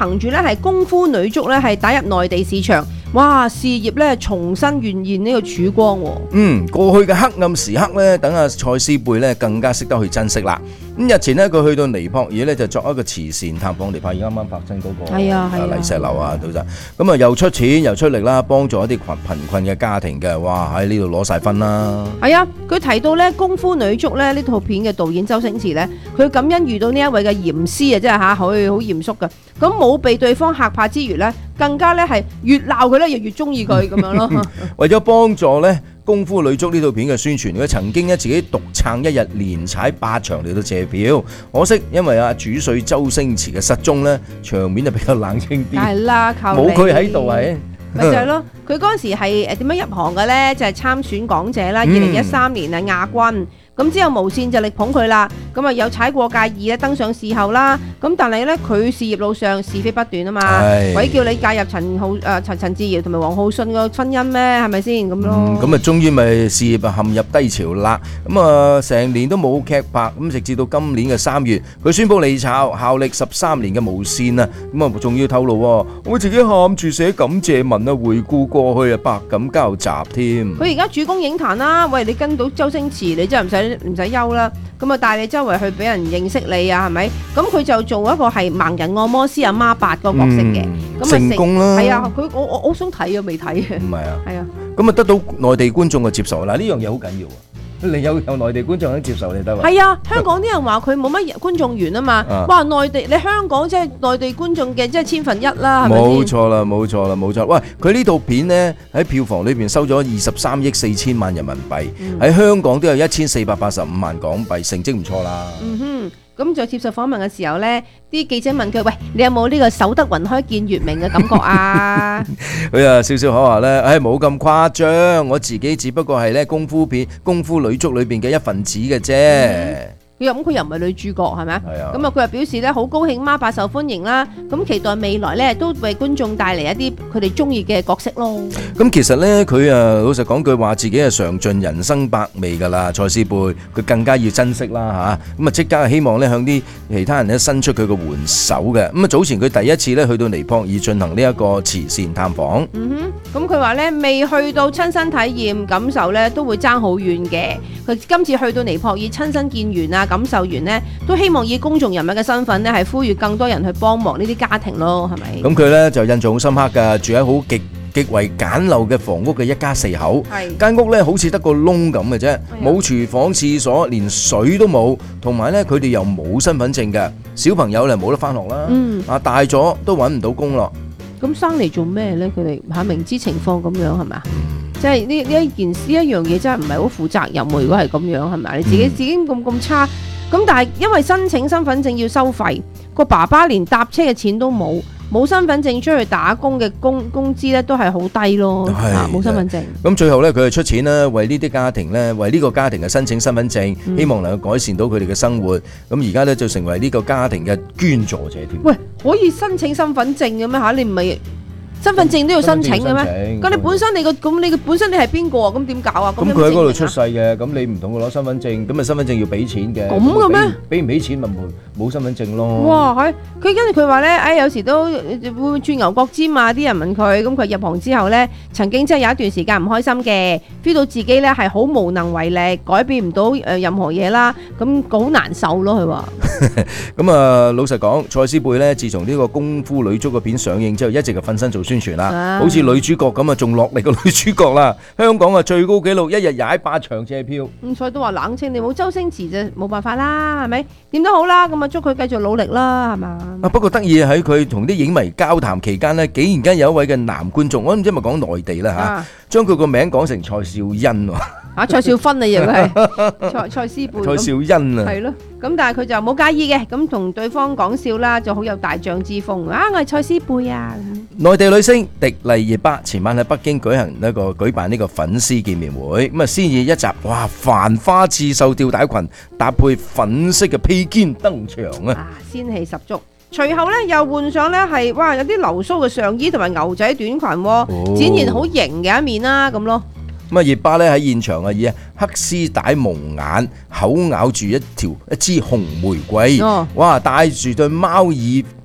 憑住咧係功夫女足咧係打入內地市場，哇！事業咧重新現現呢個曙光喎。 過去嘅黑暗時刻咧，等阿蔡思貝咧更加識得去珍惜啦。咁日前呢，佢去到尼泊爾咧就作一個慈善探訪，尼泊爾啱啱發生嗰個泥石流啊，到咁啊又出錢又出力啦，幫助一啲貧困嘅家庭嘅，哇！喺呢度攞晒分啦。 係啊，佢提到咧功夫女足咧呢套片嘅導演周星馳咧，佢感恩遇到呢一位嘅嚴師啊，真係嚇，佢好嚴肅嘅。咁冇被對方嚇怕之餘咧，更加咧係越鬧佢咧，又越中意佢咁樣咯。 為咗幫助咧功夫女足呢套片嘅宣傳，佢曾經咧自己獨撐一日，連踩8場嚟到借票。可惜因為主帥周星馳嘅失蹤咧，場面就比較冷清啲。 係啦，靠你冇佢喺度係。 咪就係咯，佢嗰陣時係點樣入行嘅咧？就係參選港姐啦，2013年亞軍。咁之後無線就力捧佢啦，咁啊有踩過界2咧登上視後啦，咁但係咧佢事業路上是非不斷啊嘛，鬼叫你介入陳志堯同埋黃浩信個婚姻咩？係咪先咁咯？ 咁啊終於咪事業陷入低潮啦，咁啊成年都冇劇拍，咁直至到今年嘅3月，佢宣布離巢，效力13年嘅無線啊，咁啊仲要透露我自己喊住寫感謝文啊，回顧過去啊，百感交集添。 佢而家主攻影壇啦，喂你跟到周星馳，你真係唔使憂啦，咁啊帶你周圍去俾人認識你啊，係咪？咁佢就做一個係盲人按摩師阿媽8個角色嘅，咁成功啦。 係啊，我好想睇啊，未睇嘅。 唔係啊，係啊， 咁啊得到內地觀眾嘅接受啦，呢樣嘢好緊要啊！你有內地觀眾肯接受你得喎。 係啊，香港啲人話佢冇乜觀眾緣啊嘛，哇！內地你香港即係內地觀眾嘅即係1/1000啦，係咪先？ 冇錯啦，冇錯啦，冇錯。喂，佢呢套片呢喺票房裏邊收咗23億4千萬人民幣，喺香港都有1485萬港幣，成績唔錯啦。 咁就接受訪問嘅時候呢，啲記者問佢：喂，你有冇呢個守得雲開見月明嘅感覺啊？ 佢啊笑笑口話呢，冇咁誇張，我自己只不過係呢功夫女足裏邊嘅一份子嘅啫。佢又唔係女主角係咪啊？咁啊佢又表示咧好高興媽8受歡迎啦，咁期待未來咧都為觀眾帶嚟一啲佢哋中意嘅角色咯。咁其實咧佢老實講句話，自己係嘗盡人生百味㗎啦，蔡思貝佢更加要珍惜啦嚇。咁啊即刻希望咧向啲其他人咧伸出佢個援手嘅。咁啊早前佢第一次咧去到尼泊爾進行呢一個慈善探訪。咁佢話咧未去到親身體驗感受咧都會爭好遠嘅。佢今次去到尼泊爾親身見完啊，感受完呢，都希望以公眾人物嘅身份呢，係呼籲更多人去幫忙呢啲家庭咯，係咪？咁佢呢就印象好深刻㗎，住喺好極為簡陋嘅房屋嘅一家4口，間屋呢好似得個窿咁嘅啫，冇廚房、廁所，連水都冇，同埋呢佢哋又冇身份證嘅，小朋友呢冇得返學啦，大咗都揾唔到工咯。咁生嚟做咩呢？佢哋明知情況咁樣係咪？即係呢一樣嘢真係唔係好負責任喎。如果係咁樣係咪？你自己咁差，咁但係因為申請身份證要收費，個爸爸連搭車嘅錢都冇身份證出去打工嘅工資咧都係好低咯，冇身份證。咁最後咧佢係出錢啦，為呢啲家庭咧，為呢個家庭嘅申請身份證，希望能夠改善到佢哋嘅生活。咁而家咧就成為呢個家庭嘅捐助者添。喂，可以申請身份證嘅咩嚇？你唔係？身份證都要申請嘅咩？咁你本身你本身你係邊個啊？咁點搞啊？咁佢喺嗰度出世嘅，咁你唔同佢攞身份證，咁咪身份證要俾錢嘅。咁嘅咩？俾唔俾錢咪冇身份證咯。哇！佢跟住佢話咧，有時都會轉牛角尖啊！啲人問佢，咁佢入行之後咧，曾經真係有一段時間唔開心嘅 ，feel 到自己咧係好無能為力，改變唔到任何嘢啦，咁好難受咯。佢話。咁啊，老實講，蔡思貝咧，自從呢個功夫女足嘅片上映之後，一直就瞓身做宣傳啦，好似女主角咁啊，仲落力個女主角啦。香港啊最高紀錄，一日踩8場借票。所以都話冷清，你冇周星馳就冇辦法啦，係咪？點都好啦，咁啊祝佢繼續努力啦，係嘛？不過得意喺佢同啲影迷交談期間呢，竟然間有一位嘅男觀眾，我唔知係咪講內地啦嚇，將佢個名講成蔡少欣喎。蔡少芬啊，亦係蔡思貝。蔡少欣啊，係咯。咁但係佢就冇介意嘅，咁同對方講笑啦，就好有大將之風啊！我係蔡思貝啊。內地女星迪麗熱巴前晚喺北京舉辦呢個粉絲見面會，咁啊先以一集哇繁花刺繡吊帶裙搭配粉色嘅披肩登場啊！仙氣十足。隨後咧又換上咧係哇有啲流蘇嘅上衣同埋牛仔短裙，展現好型嘅一面啦咁咯。咁啊，熱巴咧喺現場啊，以黑絲帶蒙眼，口咬住一支紅玫瑰，哇！戴住對貓耳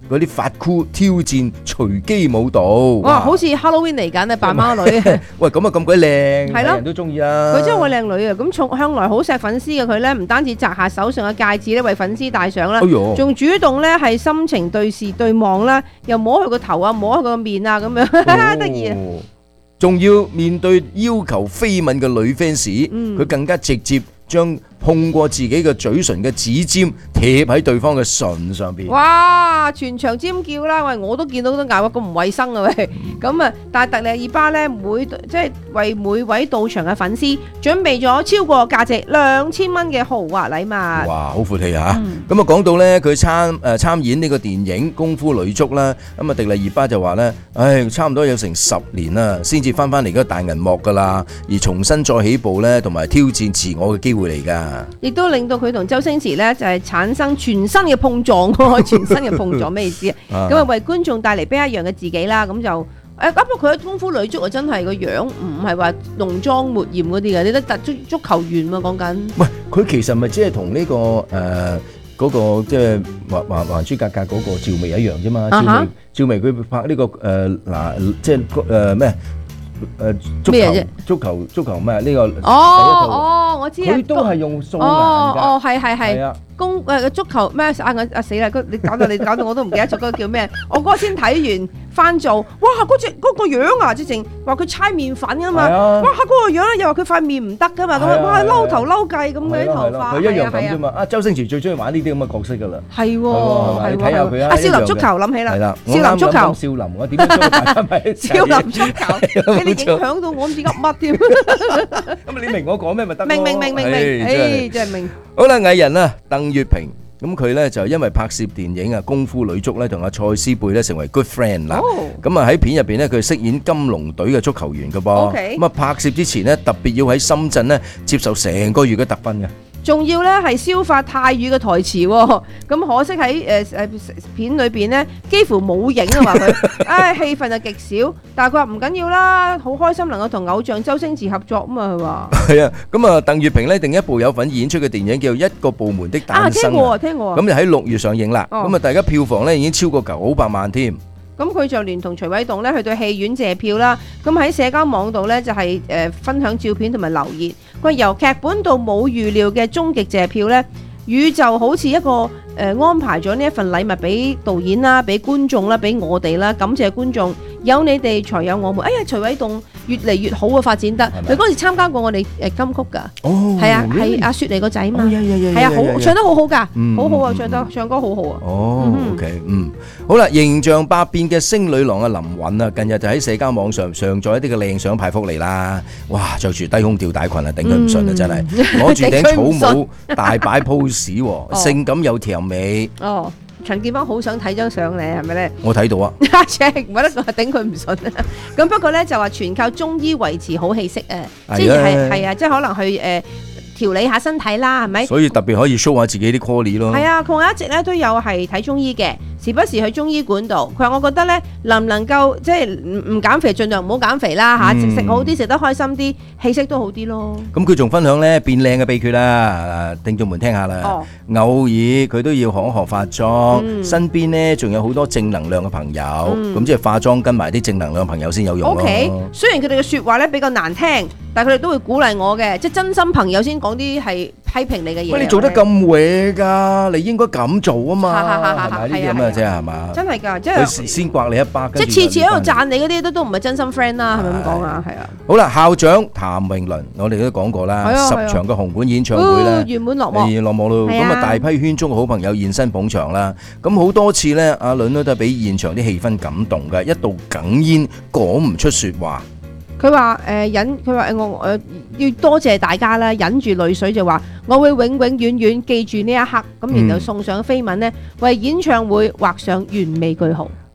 嗰啲髮箍挑戰隨機舞蹈。 哇！好似 Halloween 嚟緊啊，扮貓女。 喂，咁啊咁鬼靚， 係咯， 人都中意啊。 佢真係個靚女啊！咁向來好錫粉絲嘅佢咧，唔單止摘下手上嘅戒指咧，為粉絲戴上啦，仲主動咧係深情對視對望啦，又摸佢個頭啊，摸佢個面啊，咁樣得意啊！ 仲要面對要求飛吻嘅女 fans，佢更加直接將碰過自己嘅嘴唇嘅指尖貼喺對方嘅唇上邊。 哇！全場尖叫啦！喂，我都見到都咬啊，咁唔衞生啊喂！咁啊，但係特麗爾巴咧為每位到場嘅粉絲準備咗超過價值2000蚊嘅豪華禮物。 哇！好闊氣啊！咁啊講到咧佢參演呢個電影《功夫女足》啦，咁啊迪麗熱巴就話咧，差唔多有成10年啦，先至翻嚟嗰個大銀幕噶啦，而重新再起步咧，同埋挑戰自我嘅機會嚟㗎。 亦都令到佢同周星馳咧就係產生全新嘅碰撞，全新嘅碰撞咩意思啊？咁啊為觀眾帶嚟不一樣嘅自己啦，咁就不過佢喺功夫女足啊，真係個樣唔係話濃妝抹豔嗰啲嘅，你得足球員喎講緊。 喂，佢其實咪即係同呢個嗰個即係還珠格格嗰個趙薇一樣啫嘛？趙薇佢拍呢個即係咩？足球咩？呢個第一套我知啊， 佢都係用素顏㗎。 係足球咩？死啦！你搞到我都唔記得咗嗰個叫咩？我嗰日先睇完翻做，哇！嗰個樣啊，直情話佢猜麵粉㗎嘛，哇！嗰個樣又話佢塊面唔得㗎嘛，咁啊哇嬲頭嬲計咁嘅啲頭髮， 佢一樣咁啫嘛。周星馳最中意玩呢啲咁嘅角色㗎啦。 係喎， 你睇下佢啊。 少林足球諗起啦， 係啦， 少林足球， 少林我點樣大家咪少林足球，俾你影響到我唔知噏乜添。 咁你明我講咩咪得？ 明，真係明。 好啦，藝人啊，鄧月平，咁佢咧就因為拍攝電影啊《功夫女足》咧，同阿蔡思貝咧成為 good friend 啦。咁啊喺片入邊咧，佢飾演金龍隊嘅足球員噶噃。咁啊拍攝之前咧，特別要喺深圳咧接受成個月嘅特訓嘅。 仲要咧係消化泰語嘅台詞喎，咁可惜喺片裏邊咧幾乎冇影啊，話佢，戲份就極少，但係佢話唔緊要啦，好開心能夠同偶像周星馳合作啊嘛，佢話。係啊， 咁啊鄧月平咧另一部有份演出嘅電影叫《一個部門的誕生》 聽過。 咁就喺6月上映啦，咁啊大家票房咧已經超過900萬添。 咁佢就聯同徐偉棟咧去到戲院謝票啦，咁喺社交網度咧就係分享照片同埋留言。佢由劇本到冇預料嘅終極謝票咧，宇宙好似一個安排咗呢一份禮物俾導演啦，俾觀眾啦，俾我哋啦，感謝觀眾，有你哋才有我們。哎呀，徐偉棟越嚟越好啊，發展得。佢嗰時參加過我哋金曲㗎，係啊，係阿雪妮個仔嘛，係啊，好唱得好好㗎，好好啊，唱歌好好啊。 OK，好啦，形象百變嘅星女郎啊林允啊，近日就喺社交網上載一啲嘅靚相派福利啦。哇，着住低胸吊帶裙啊，頂佢唔順啊，真係攞住頂草帽大擺 pose，性感有條尾。陳建邦好想睇張相咧，係咪咧？我睇到啊， 唔得，我頂佢唔順啊。咁不過咧就話全靠中醫維持好氣色啊，即係啊，即係可能去調理下身體啦，係咪？ 所以特別可以 show 下自己啲 quality 咯。係啊，佢一直咧都有係睇中醫嘅，時不時去中醫館度。佢話我覺得咧，能唔能夠即係唔減肥，盡量唔好減肥啦嚇，食好啲，食得開心啲，氣色都好啲咯。 咁佢仲分享咧變靚嘅秘訣啦，聽眾們聽下啦。偶爾佢都要學一學化妝，身邊咧仲有好多正能量嘅朋友，咁即係化妝跟埋啲正能量嘅朋友先有用咯。 OK，雖然佢哋嘅説話咧比較難聽，但係佢哋都會鼓勵我嘅，即係真心朋友先講啲係批評你嘅嘢。 喂，你做得咁壞㗎，你應該咁做啊嘛，係咪呢啲咁嘅啫係嘛？ 真係㗎，即係佢先刮你一巴， 即係次次喺度讚你嗰啲都唔係真心 friend 啦，係咪咁講啊？係啊。 好啦，校長譚詠麟，我哋都講過啦，10場嘅紅館演唱會咧， 圓滿落幕咯。咁啊，大批圈中嘅好朋友現身捧場啦。咁好多次咧，阿倫都係俾現場啲氣氛感動嘅，一度哽咽講唔出説話。 佢話我要多謝大家啦，忍住淚水就話我會永永遠遠記住呢一刻，咁然後送上飛吻呢，為演唱會畫上完美句號。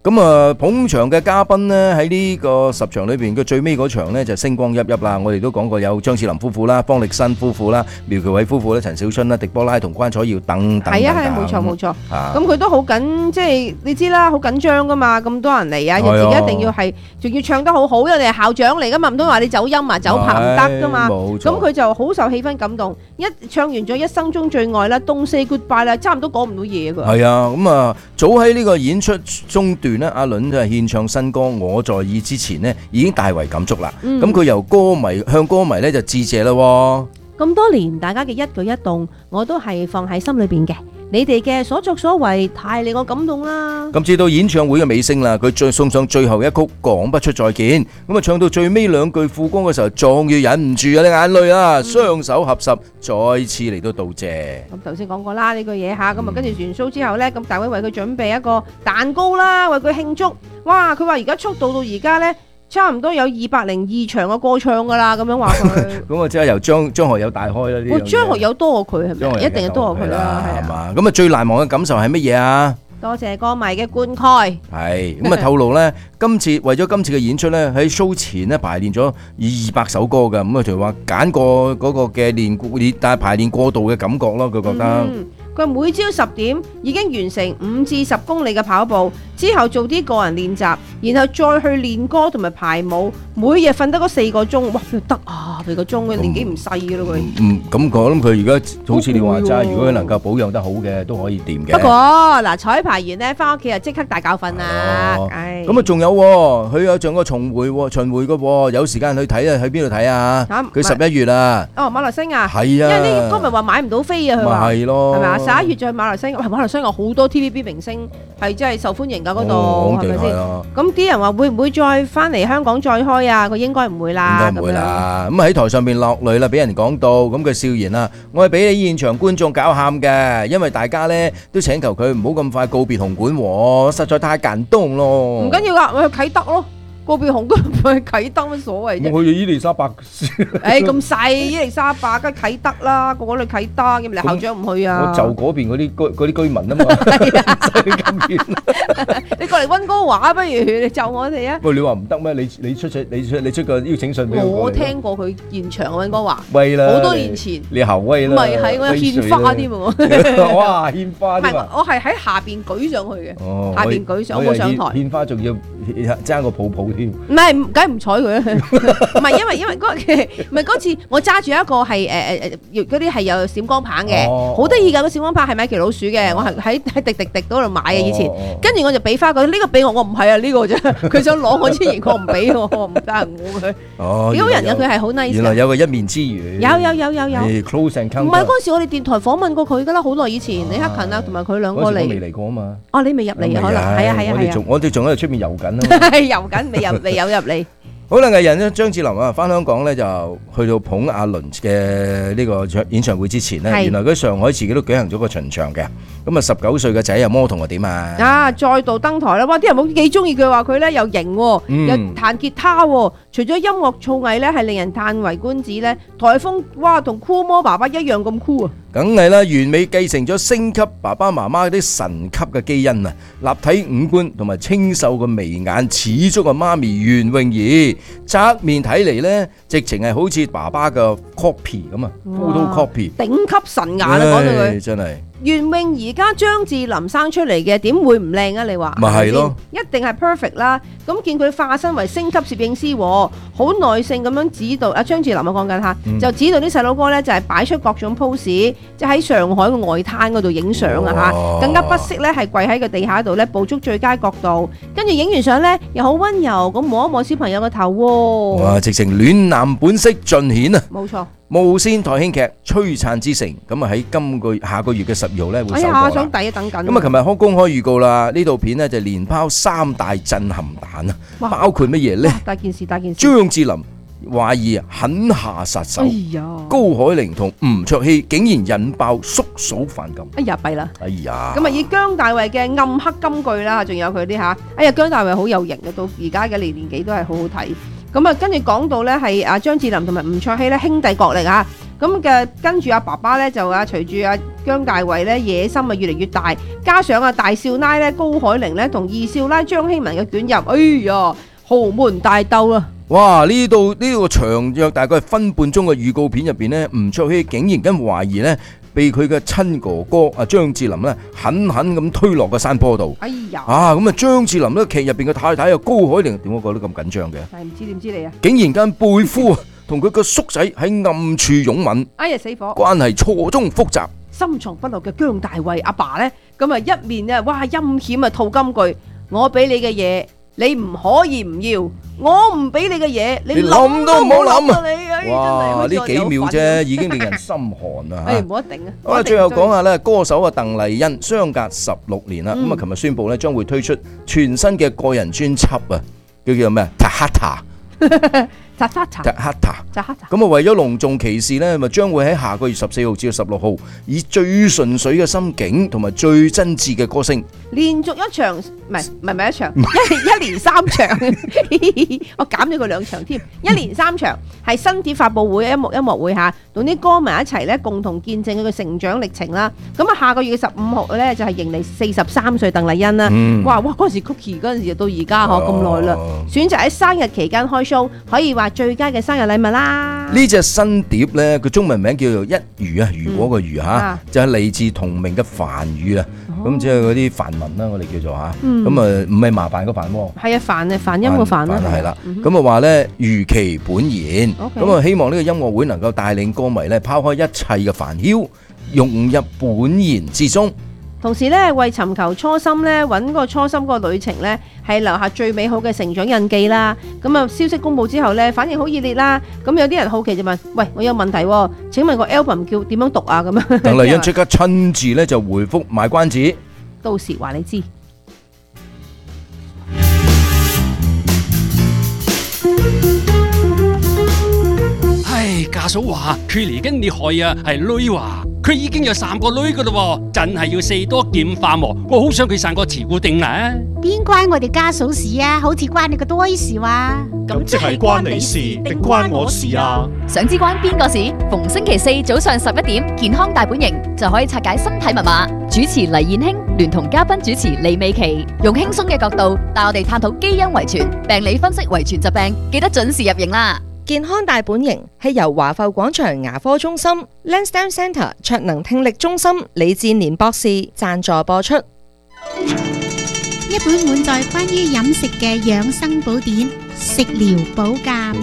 咁啊，捧場嘅嘉賓呢，喺呢個10場裏邊嘅最尾嗰場呢，就星光熠熠啦。我哋都講過有張智霖夫婦啦、方力申夫婦啦、苗僑偉夫婦啦、陳小春啦、迪波拉同關楚耀等等。 係啊，冇錯冇錯。咁佢都好緊，即係你知啦，好緊張噶嘛，咁多人嚟啊，自己一定要係，仲要唱得好好，因為你係校長嚟噶嘛，唔通話你走音啊、走拍唔得噶嘛。咁佢就好受氣氛感動，一唱完咗一生中最愛啦、Don't Say Goodbye 啦，差唔多講唔到嘢㗎。係啊，咁啊，早喺呢個演出中段呢，阿倫就係獻唱新歌《我在意》之前呢，已經大為感觸啦。咁佢由歌迷向歌迷咧就致謝啦。 咁多年大家嘅一舉一動，我都係放喺心裏邊嘅。你哋嘅所作所為太令我感動啦！ 咁至到演唱會嘅尾聲啦，佢再送上最後一曲《講不出再見》。咁啊，唱到最尾兩句副歌嘅時候，終於忍唔住啊啲眼淚啊，雙手合十，再次嚟到道謝。 咁頭先講過啦呢句嘢嚇，咁啊跟住完 show 之後呢，咁大會為佢準備一個蛋糕啦，為佢慶祝。哇！佢話而家速度到而家呢，差唔多有202場嘅歌唱噶啦，咁樣話佢。咁啊，即係由張學友帶開啦呢樣嘢。 張學友多過佢係咪？一定係多過佢啦，係嘛？ 咁啊，最難忘嘅感受係乜嘢啊？ 多謝歌迷嘅灌溉。係咁啊，透露咧，為咗今次嘅演出咧，喺 show 前咧排練咗200首歌㗎。咁啊，就話揀過嗰個嘅但係排練過度嘅感覺咯，佢覺得。 佢每朝10點已經完成5至10公里嘅跑步，之後做啲個人練習，然後再去練歌同埋排舞，每日瞓得嗰4個鐘，哇！佢得啊，4個鐘，佢年紀唔細嘅咯佢。 咁我諗佢而家好似你話齋，如果佢能夠保養得好嘅，都可以掂嘅。 不過嗱，彩排完咧，翻屋企就即刻大覺瞓啦。 咁啊，仲有佢有仲個巡迴嘅，有時間去睇啊？去邊度睇啊？佢11月啊。 哦，馬來西亞。 係啊。 因為呢個歌迷話買唔到飛啊，佢話。 係咯。係咪啊 ？11月再去馬來西亞，馬來西亞好多 TVB 明星係真係受歡迎㗎嗰度，係咪先？咁啲人話會唔會再翻嚟香港再開啊？佢應該唔會啦。 應該唔會啦。咁喺台上邊落淚啦，俾人講到咁佢笑言啦，我係俾你現場觀眾搞喊嘅，因為大家咧都請求佢唔好咁快告別紅館喎，實在太感動咯。 唔緊要㗎，我去啟德咯。告別紅館去啟德乜所謂啫？ 我去伊利沙伯。 咁細伊利沙伯梗係啟德啦，個個去啟德，咁你校長唔去啊？ 我就嗰邊嗰啲居民啊嘛，咁遠。 你過嚟溫哥華不如你就我哋啊？ 喂，你話唔得咩？你出個邀請信俾我。 我聽過佢現場溫哥華， 喂啦， 好多年前。 你後威啦。 唔係，我有獻花添喎。 哇，獻花添啊！ 我係喺下邊舉上去嘅，下邊舉上，我冇上台。 獻花仲要爭個抱抱添。 唔係，梗係唔睬佢啦。唔係因為嗰次我揸住一個係嗰啲係有閃光棒嘅，好得意㗎，個閃光棒係米奇老鼠嘅，我係喺滴嗰度買嘅以前。跟住我就俾翻佢，呢個俾我唔係啊，呢個啫。佢想攞我之前，我唔俾我唔得我佢。哦，幾好人㗎，佢係好 nice。 原來有個一面之緣。 有。 Close encounter。 唔係嗰陣時，我哋電台訪問過佢㗎啦，好耐以前。李克勤啊，同埋佢兩個嚟。 嗰時我未嚟過啊嘛。 哦，你未入嚟可能係啊。 我哋仲喺度出面遊緊啊。 遊緊，未有入嚟。 好啦，藝人咧張智霖啊，翻香港咧就去到捧阿倫嘅呢個演唱會之前咧，原來佢上海自己都舉行咗個巡場嘅。咁啊，19歲嘅仔啊，魔童又點啊？啊，再度登台啦！哇，啲人冇幾中意佢，話佢咧又型，又彈吉他，除咗音樂造詣咧係令人嘆為觀止咧，台風哇同酷魔爸爸一樣咁酷啊！梗係啦，完美繼承咗星級爸爸媽媽啲神級嘅基因啊！立體五官同埋清秀嘅眉眼，似足個媽咪袁詠儀，側面睇嚟咧，直情係好似爸爸嘅 copy 咁啊 ，photo copy，頂級神顏啊！講到佢真係。袁詠儀加張智霖生出嚟嘅點會唔靚啊？你話咪係咯，一定係 perfect 啦。咁見佢化身為星級攝影師，好耐性咁樣指導阿張智霖啊，講緊吓，就指導啲細佬哥咧，就係擺出各種 pose，即係喺上海嘅外灘嗰度影相啊吓，更加不惜咧係跪喺個地下度咧捕捉最佳角度，跟住影完相咧又好溫柔咁摸一摸小朋友個頭。哇！直情暖男本色盡顯啊！冇錯。無線台慶劇《璀璨之城》咁啊喺下個月嘅12號咧會首播啦。想等緊。咁啊，琴日公開預告啦，呢套片呢就連拋3大震撼彈啊，包括乜嘢咧？大件事。張智霖懷疑狠下殺手，高海寧同吳卓羲竟然引爆叔嫂反感。哎呀，弊啦！哎呀，咁啊以姜大衛嘅暗黑金句啦，仲有佢啲吓，哎呀姜大衛好有型嘅，到而家嘅年紀都係好好睇。咁啊，跟住講到咧係張智霖同埋吳卓羲咧兄弟角力啊，咁嘅跟住阿爸爸咧就隨住姜大衛咧野心啊越嚟越大，加上啊大少奶咧高海寧咧同二少奶張希文嘅捲入，哎呀豪門大鬥啊！ 哇！呢個長約大概係分半鐘嘅預告片入邊呢，吳卓羲竟然跟懷疑呢，被佢嘅親哥哥啊張智霖呢狠狠咁推落個山坡度。 哎呀！ 咁啊張智霖呢劇入邊嘅太太又高海寧，點解覺得咁緊張嘅？ 係唔知點知你啊？ 竟然間背夫同佢個叔仔喺暗處擁吻， 哎呀死火！ 關係錯綜複雜。 深藏不露嘅姜大衛阿爸呢，咁啊一面啊哇陰險啊吐金句，我俾你嘅嘢。你唔可以唔要，我唔俾你嘅嘢，你諗都唔好諗啊！你哇，呢幾秒啫，已經令人心寒啦嚇！ 冇得頂啊！ 好啦，最後講下咧，歌手啊鄧麗欣相隔16年啦，咁啊，琴日宣布咧將會推出全新嘅個人專輯啊，叫做咩啊 ？Tahata。咁啊，為咗隆重其事呢，咪將會喺下個月14號至16號，以最純粹嘅心境同埋最真摯嘅歌聲， 連續一場，唔係一場，一連3場，我減咗佢2場添，一連3場係新碟發佈會、音樂會嚇，同啲歌迷一齊咧共同見證佢嘅成長歷程啦。咁啊，下個月嘅15號咧就係迎嚟43歲鄧麗欣啦。哇！嗰陣時 Cookie 嗰陣時到而家咁耐啦，選擇喺生日期間開 show，可以話最佳嘅生日禮物啦！ 呢隻新碟呢，佢中文名叫做一如啊，如果個如嚇，就係嚟自同名嘅梵語啊。咁即係嗰啲梵文啦，我哋叫做嚇。咁啊，唔係麻煩個梵喎。係啊，梵音個梵啦。係啦。咁啊話呢，如其本言。咁啊，希望呢個音樂會能夠帶領歌迷呢，拋開一切嘅煩囂，融入本言之中。同時咧，為尋求初心咧，揾個初心個旅程咧，係留下最美好嘅成長印記啦。咁啊，消息公佈之後咧，反應好熱烈啦。咁有啲人好奇就問：喂，我有問題喎？請問個 album 叫點樣讀啊？咁樣。鄧麗欣即刻親自咧就回覆賣關子，到時話你知。 唉，家嫂話佢嚟緊厲害啊，係女話。佢已經有3個女噶啦，真係要四多劍化喎！我好想佢生個慈姑定啊！ 邊關我哋家嫂事啊？好似關你個堆事話。 咁即係關你事定關我事啊？ 想知關邊個事？逢星期4早上11點，健康大本營就可以拆解身體密碼。主持黎燕卿聯同嘉賓主持李美琪，用輕鬆嘅角度帶我哋探討基因遺傳、病理分析遺傳疾病，記得準時入營啦！ 健康大本營係由華埠廣場牙科中心、Lansdowne Centre 卓能聽力中心李志年博士贊助播出。 一本滿載關於飲食嘅養生寶典，食療保鑑。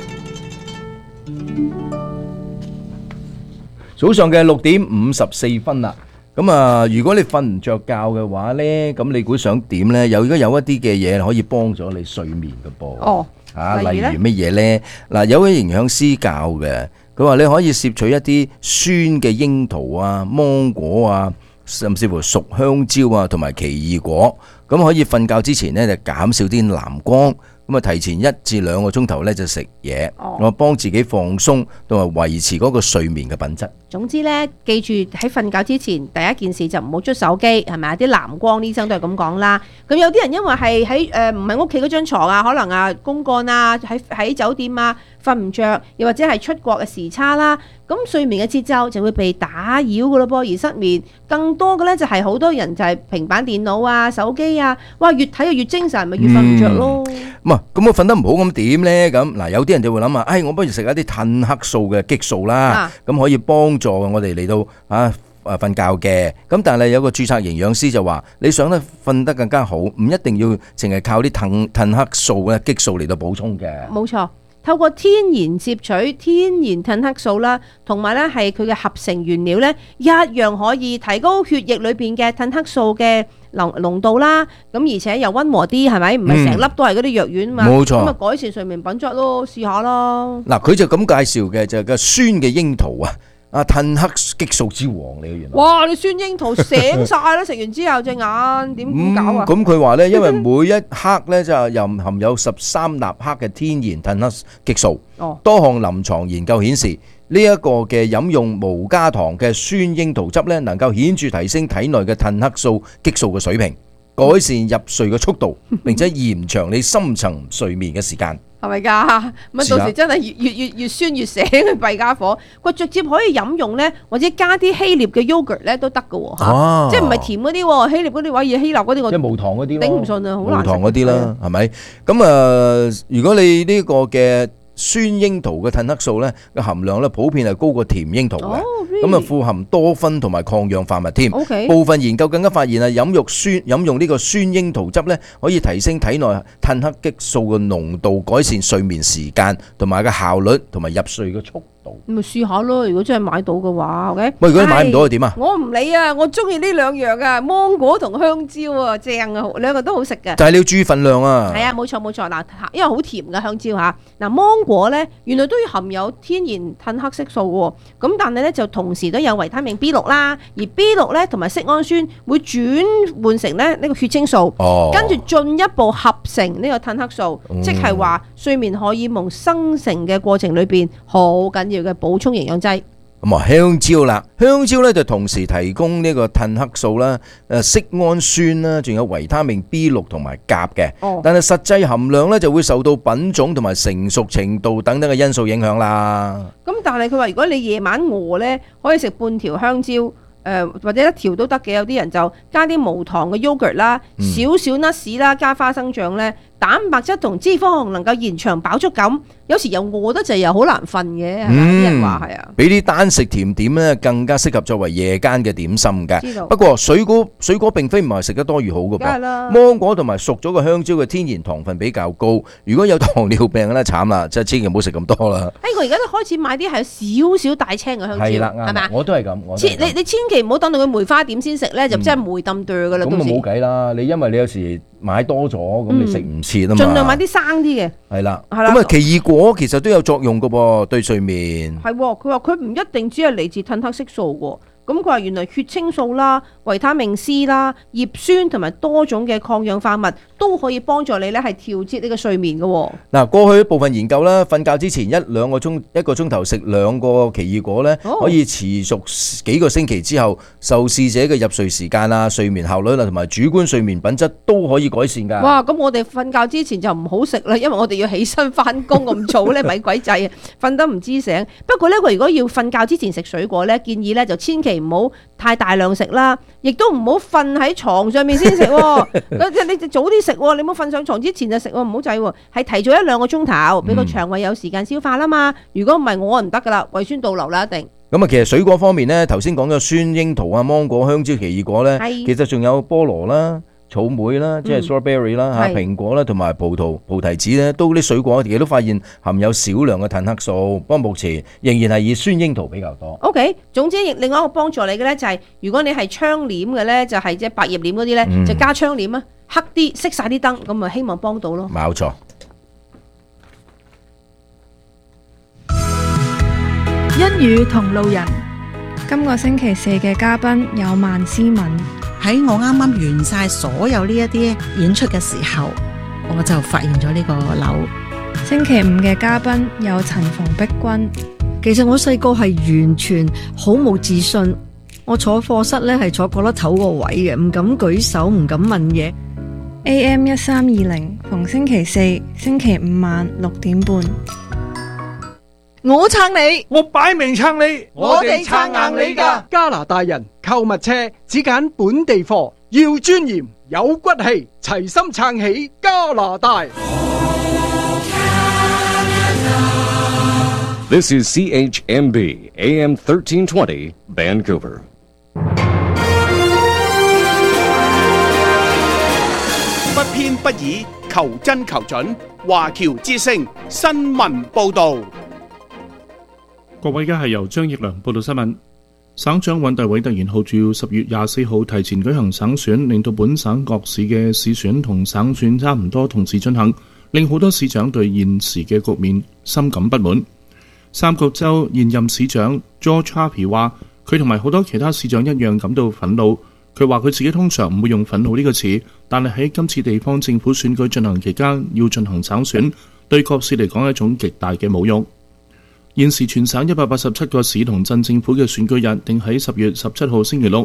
早上嘅6點54分啦。咁啊，如果你瞓唔着覺嘅話呢，咁你估想點呢？如果有一啲嘅嘢可以幫咗你睡眠嘅噃。哦。例如乜嘢呢？嗱，有位營養師教嘅，佢話你可以攝取一啲酸嘅櫻桃啊、芒果啊，甚至乎熟香蕉啊，同埋奇異果，咁可以瞓覺之前呢，就減少啲藍光，咁啊提前1至2個鐘頭呢，就食嘢，我幫自己放鬆同埋維持嗰個睡眠嘅品質。總之呢，記住喺瞓覺之前第一件事就唔好捽手機，係咪啊？啲藍光醫生都係咁講啦。咁有啲人因為係喺唔係屋企嗰張牀啊，可能啊公幹啊，喺酒店啊瞓唔着，又或者係出國嘅時差啦，咁睡眠嘅節奏就會被打擾噶咯噃，而失眠更多嘅呢，就係好多人就係平板電腦啊、手機啊，哇越睇就越精神，咪越瞓唔着咯。咁我瞓得唔好咁點呢？咁嗱，有啲人就會諗啊，我不如食一啲褪黑素嘅激素啦，咁可以幫助我哋嚟到瞓覺嘅。咁但係有個註冊營養師就話，你想得瞓得更加好，唔一定要淨係靠啲褪黑素咧激素嚟到補充嘅。冇錯。透過天然攝取天然褪黑素啦，同埋咧係佢嘅合成原料咧，一樣可以提高血液裏邊嘅褪黑素嘅濃度啦。咁而且又溫和啲，係咪？唔係成粒都係嗰啲藥丸嘛。冇錯。咁啊改善睡眠品質咯，試下咯。嗱，佢就咁介紹嘅，就係個酸嘅櫻桃啊，褪黑激素之王嚟嘅原來。哇！你酸櫻桃醒晒啦，食完之後隻眼點搞啊？咁佢話咧，因為每一克咧就含有13納克嘅天然褪黑激素。多項臨床研究顯示，呢一個嘅飲用無加糖嘅酸櫻桃汁咧，能夠顯著提升體內嘅褪黑素激素嘅水平。 改善入睡嘅速度，並且延長你深層睡眠嘅時間。 係咪㗎？咁到時真係越酸越醒嘅弊家伙。佢直接可以飲用咧，或者加啲希臘嘅 yogurt 咧都得㗎喎嚇，即係唔係甜嗰啲喎？希臘嗰啲話嘢，希臘嗰啲我即係無糖嗰啲咯， 頂唔順啊，好難食。 無糖嗰啲啦，係咪？咁如果你呢個嘅酸櫻桃嘅褪黑素咧嘅含量咧，普遍係高過甜櫻桃嘅，咁富含多酚同埋抗氧化物添。部分研究更加發現啊，飲用呢個酸櫻桃汁咧，可以提升體內褪黑激素嘅濃度，改善睡眠時間同埋嘅效率同埋入睡嘅速度。 咁咪試下咯，如果真係買到嘅話 ，OK。 喂，如果你買唔到係點啊？ 我唔理啊，我中意呢兩樣啊，芒果同香蕉啊，正啊，兩個都好食嘅。 但係你要注意份量啊。係啊，冇錯嗱，因為好甜嘅香蕉嚇。嗱，芒果咧原來都要含有天然褪黑色素喎，咁但係咧就同時都有維他命 B6 啦，而 B6 咧同埋色胺酸會轉換成咧呢個血清素，跟住進一步合成呢個褪黑素，即係話睡眠荷爾蒙生成嘅過程裏邊好緊要嘅補充營養劑。 咁啊，香蕉啦，香蕉咧就同時提供呢個褪黑素啦、色胺酸啦，仲有維他命 B6 同埋鉀嘅。但係實際含量咧就會受到品種同埋成熟程度等等嘅因素影響啦。 咁但係佢話如果你夜晚餓咧，可以食半條香蕉。或者一條都得嘅，有啲人就加啲無糖嘅 yogurt 啦，少少 nuts 啦，加花生醬咧，蛋白質同脂肪能夠延長飽足感。有時又餓得滯又好難瞓嘅，係咪？啲人話係啊。比啲單食甜點咧更加適合作為夜間嘅點心嘅。 知道。 不過水果並非唔係食得多越好嘅噃。 梗係啦。 芒果同埋熟咗嘅香蕉嘅天然糖分比較高，如果有糖尿病咧慘啦，真係千祈唔好食咁多啦。 我而家都開始買啲係少少大青嘅香蕉，係咪？ 我都係咁。 你千祈唔好等到佢梅花點先食咧，就真係梅冧對㗎啦。 咁啊冇計啦，因為你有時買多咗，咁你食唔切啊嘛。 盡量買啲生啲嘅。 係啦。咁啊，奇異果其實都有作用㗎噃，對睡眠。 係，佢話佢唔一定只係嚟自褪黑色素喎。咁佢話原來血清素啦、維他命 C 啦、葉酸同埋多種嘅抗氧化物都可以幫助你咧係調節呢個睡眠嘅。 嗱，過去部分研究啦，瞓覺之前一個鐘頭食2個奇異果咧，可以持續幾個星期之後，受試者嘅入睡時間啊、睡眠效率啊同埋主觀睡眠品質都可以改善㗎。 哇！咁我哋瞓覺之前就唔好食啦，因為我哋要起身返工咁早咧，咪鬼制啊！瞓得唔知醒。不過咧，佢如果要瞓覺之前食水果咧，建議咧就千祈唔好太大量食啦，亦都唔好瞓喺床上面先食。你早啲食，你唔好瞓上床之前就食，唔好制。係提早1-2個鐘頭，俾個腸胃有時間消化啦嘛。如果唔係，我唔得噶啦，胃酸倒流啦，一定。 咁啊，其實水果方面呢，頭先講咗酸櫻桃啊、芒果、香蕉、奇異果呢，其實仲有菠蘿啦、草莓啦，即係 strawberry 啦嚇，蘋果啦，同埋葡提子咧，都啲水果亦都發現含有少量嘅褪黑素。不過目前仍然係以酸櫻桃比較多。 OK， 總之另外一個幫助你嘅咧就係，如果你係窗簾嘅咧，就係即係百葉簾嗰啲咧，就加窗簾啊，黑啲熄晒啲燈，咁啊希望幫到咯。 冇錯。 一語同路人，今個星期4嘅嘉賓有萬思敏。 喺我啱啱完晒所有呢一啲演出嘅時候，我就發現咗呢個樓。 星期5嘅嘉賓有陳馮碧君。 其實我細個係完全好冇自信，我坐課室咧係坐角落頭個位嘅，唔敢舉手，唔敢問嘢。 AM 1320逢星期4、星期5晚6點半。 我撐你， 我擺明撐你， 我哋撐硬你㗎。 加拿大人購物車只揀本地貨，要尊嚴有骨氣，齊心撐起加拿大。 This is CHMB AM 1320 Vancouver。 不偏不倚，求真求準。華僑之聲新聞報導。 各位，而家係由張奕良報道新聞。省長尹大偉突然號召10月24號提前舉行省選，令到本省各市嘅市選同省選差唔多同時進行，令好多市長對現時嘅局面深感不滿。三角洲現任市長 George Harpy 話，佢同埋好多其他市長一樣感到憤怒。佢話佢自己通常唔會用憤怒呢個詞，但係喺今次地方政府選舉進行期間要進行省選，對各市嚟講係一種極大嘅侮辱。現時全省187個市同鎮政府嘅選舉日定喺10月17號星期六。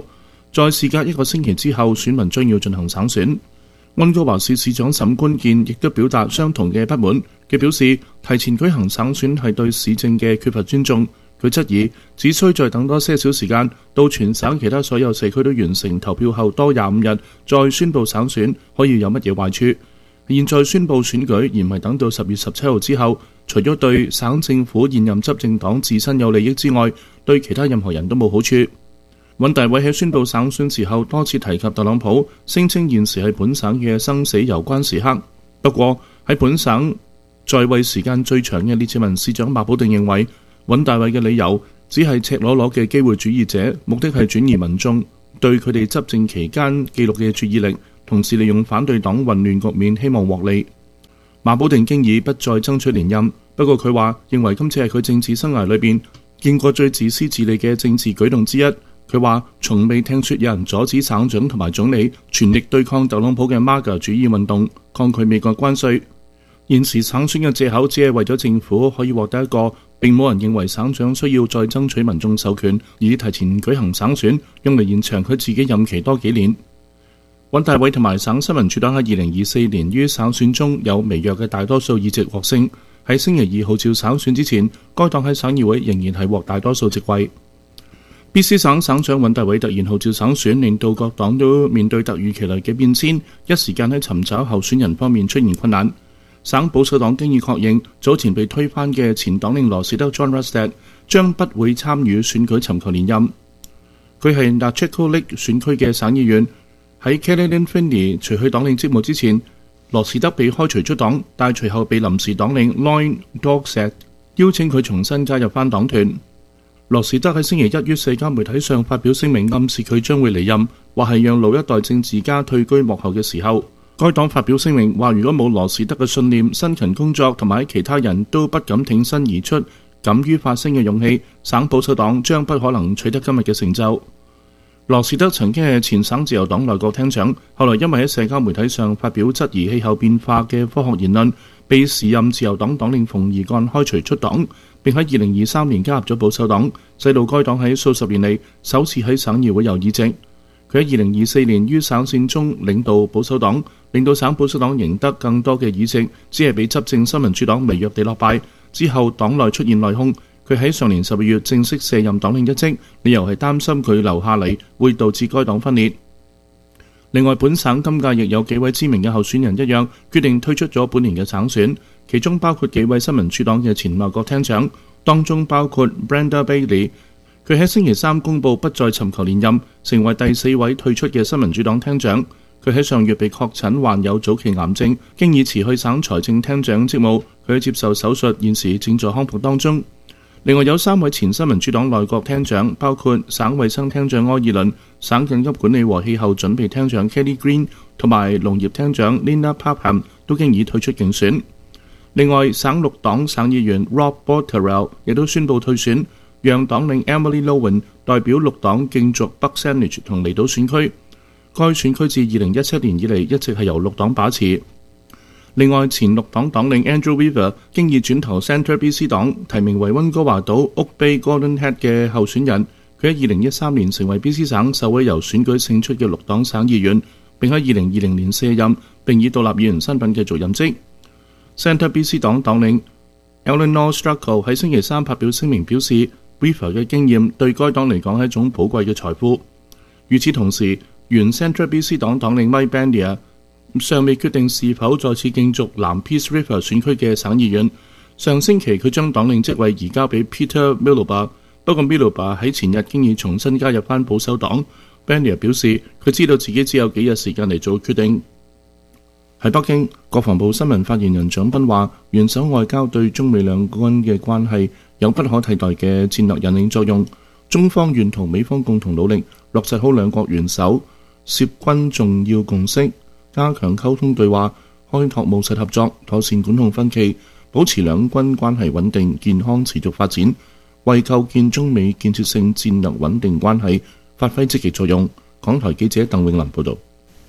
在事隔1個星期之後，選民將要進行省選。溫哥華市市長沈官健亦都表達相同嘅不滿，佢表示提前舉行省選係對市政嘅缺乏尊重。佢質疑只需再等多些少時間，到全省其他所有社區都完成投票後多25日再宣佈省選，可以有乜嘢壞處？現在宣佈選舉而唔係等到10月17號之後，除咗對省政府現任執政黨自身有利益之外，對其他任何人都冇好處。尹大偉喺宣佈省選時候多次提及特朗普，聲稱現時係本省嘅生死攸關時刻。不過喺本省在位時間最長嘅列治文市長馬保定認為，尹大偉嘅理由只係赤裸裸嘅機會主義者，目的係轉移民眾對佢哋執政期間記錄嘅注意力，同時利用反對黨混亂局面希望獲利。馬保定經已不再爭取連任，不過佢話認為今次係佢政治生涯裏邊見過最自私自利嘅政治舉動之一。佢話從未聽說有人阻止省長同埋總理全力對抗特朗普嘅 MAGA 主義運動，抗拒美國關稅。現時省選嘅藉口只係為咗政府可以獲得一個並冇人認為省長需要再爭取民眾授權而提前舉行省選，用嚟延長佢自己任期多幾年。尹大偉同埋省新民主黨喺2024年於省選中有微弱嘅大多數議席獲勝。喺星期2號召省選之前，該黨喺省議會仍然係獲大多數席位。BC 省省長尹大偉突然號召省選，令到各黨都面對突如其來嘅變遷，一時間喺尋找候選人方面出現困難。省保守黨經已確認，早前被推翻嘅前黨領羅士德 John Rustad 將不會參與選舉尋求連任。佢係 Nachiko Lake 選區嘅省議員。喺 Caroline Finney 除去黨領職務之前，羅士德被開除出黨，但隨後被臨時黨領 Lloyd Dogsett 邀請佢重新加入翻黨團。羅士德喺星期1於社交媒體上發表聲明，暗示佢將會離任，話係讓老一代政治家退居幕後嘅時候。該黨發表聲明話，如果冇羅士德嘅信念、辛勤工作同埋其他人都不敢挺身而出、敢於發聲嘅勇氣，省保守黨將不可能取得今日嘅成就。羅士德曾經係前省自由黨內閣廳長，後來因為喺社交媒體上發表質疑氣候變化嘅科學言論，被時任自由黨黨領馮爾幹開除出黨，並喺2023年加入咗保守黨，使到該黨喺數十年嚟首次喺省議會有議席。佢喺2024年於省選中領導保守黨，令到省保守黨贏得更多嘅議席，只係比執政新民主黨微弱地落敗。之後黨內出現內訌，佢喺上年12月正式卸任黨領一職，理由係擔心佢留下嚟會導致該黨分裂。另外，本省今屆亦有幾位知名嘅候選人一樣，決定退出咗本年嘅省選，其中包括幾位新民主黨嘅前內閣廳長，當中包括 Brenda Bailey。佢喺星期3公佈不再尋求連任，成為第4位退出嘅新民主黨廳長。佢喺上月被確診患有早期癌症，經已辭去省財政廳長職務。佢接受手術，現時正在康復當中。另外有3位前新民主黨內閣廳長，包括省衛生廳長柯爾倫、省緊急管理和氣候準備廳長 Kelly Green 同埋農業廳長 Linda Popham 都經已退出競選。另外省綠黨省議員 Rob Botterill 亦都宣布退選，讓黨領 Emily Lowen 代表綠黨競逐北 Sandwich 同離島選區。該選區自2017年以嚟一直係由綠黨把持。另外，前綠黨黨領 Andrew Weaver 經已轉投 Centre BC 黨，提名為溫哥華島 Oak Bay Golden Head 嘅候選人。佢喺2013年成為 BC 省首位由選舉勝出嘅綠黨省議員，並喺2020年卸任，並以獨立議員身份繼續任職。Centre BC 黨黨領 Eleanor Struggle 喺星期3發表聲明表示 ，Weaver 嘅經驗對該黨嚟講係一種寶貴嘅財富。與此同時，原 Centre BC 黨黨領 Mike Bandier尚未決定是否再次競逐南 Peace River 選區嘅省議員。上星期佢將黨領職位移交俾 Peter Miloba， 不過 Miloba 喺前日經已重新加入返保守黨。Bandier 表示佢知道自己只有幾日時間嚟做決定。喺北京，國防部新聞發言人蔣斌話，元首外交對中美兩軍嘅關係有不可替代嘅戰略引領作用，中方願同美方共同努力，落實好兩國元首涉軍重要共識，加強溝通對話，開拓務實合作，妥善管控分歧，保持兩軍關係穩定、健康持續發展，為構建中美建設性戰略穩定關係發揮積極作用。港台記者鄧永林報導。